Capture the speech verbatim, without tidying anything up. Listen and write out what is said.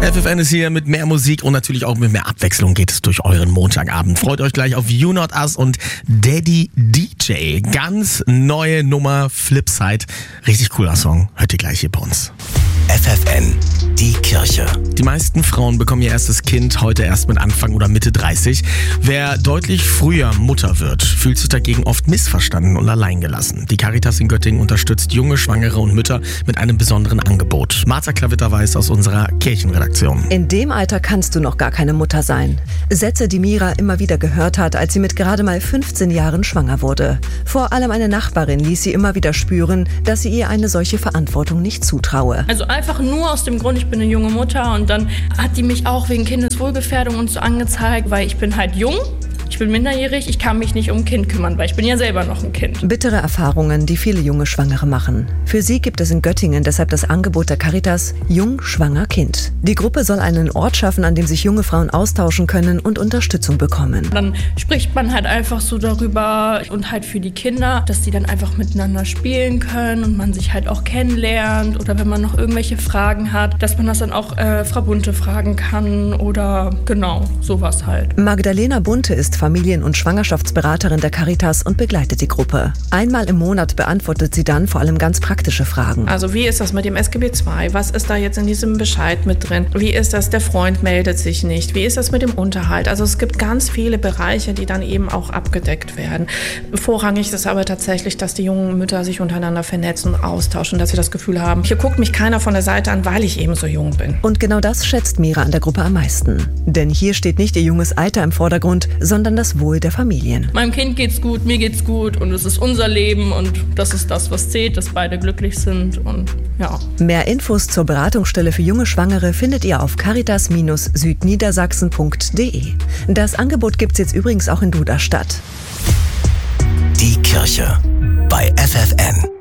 F F N ist hier mit mehr Musik und natürlich auch mit mehr Abwechslung geht es durch euren Montagabend. Freut euch gleich auf You Not Us und Daddy D J. Ganz neue Nummer, Flipside. Richtig cooler Song. Hört ihr gleich hier bei uns. F F N, die Kirche. Die meisten Frauen bekommen ihr erstes Kind heute erst mit Anfang oder Mitte dreißig. Wer deutlich früher Mutter wird, fühlt sich dagegen oft missverstanden und alleingelassen. Die Caritas in Göttingen unterstützt junge Schwangere und Mütter mit einem besonderen Angebot. Martha Klavitter-Weiß aus unserer Kirchenredaktion. In dem Alter kannst du noch gar keine Mutter sein. Sätze, die Mira immer wieder gehört hat, als sie mit gerade mal fünfzehn Jahren schwanger wurde. Vor allem eine Nachbarin ließ sie immer wieder spüren, dass sie ihr eine solche Verantwortung nicht zutraue. Also einfach nur aus dem Grund, ich bin eine junge Mutter, und dann hat die mich auch wegen Kindeswohlgefährdung und so angezeigt, weil ich bin halt jung. Ich bin minderjährig, ich kann mich nicht um ein Kind kümmern, weil ich bin ja selber noch ein Kind. Bittere Erfahrungen, die viele junge Schwangere machen. Für sie gibt es in Göttingen deshalb das Angebot der Caritas Jung, Schwanger, Kind. Die Gruppe soll einen Ort schaffen, an dem sich junge Frauen austauschen können und Unterstützung bekommen. Dann spricht man halt einfach so darüber und halt für die Kinder, dass die dann einfach miteinander spielen können und man sich halt auch kennenlernt, oder wenn man noch irgendwelche Fragen hat, dass man das dann auch äh, Frau Bunte fragen kann oder genau, sowas halt. Magdalena Bunte ist Familien- und Schwangerschaftsberaterin der Caritas und begleitet die Gruppe. Einmal im Monat beantwortet sie dann vor allem ganz praktische Fragen. Also wie ist das mit dem S G B zwei? Was ist da jetzt in diesem Bescheid mit drin? Wie ist das, der Freund meldet sich nicht? Wie ist das mit dem Unterhalt? Also es gibt ganz viele Bereiche, die dann eben auch abgedeckt werden. Vorrangig ist aber tatsächlich, dass die jungen Mütter sich untereinander vernetzen und austauschen, dass sie das Gefühl haben, hier guckt mich keiner von der Seite an, weil ich eben so jung bin. Und genau das schätzt Mira an der Gruppe am meisten. Denn hier steht nicht ihr junges Alter im Vordergrund, sondern das Wohl der Familien. Meinem Kind geht's gut, mir geht's gut und es ist unser Leben und das ist das, was zählt, dass beide glücklich sind und ja. Mehr Infos zur Beratungsstelle für junge Schwangere findet ihr auf caritas südniedersachsen punkt de. Das Angebot gibt's jetzt übrigens auch in Duderstadt. Die Kirche bei F F N.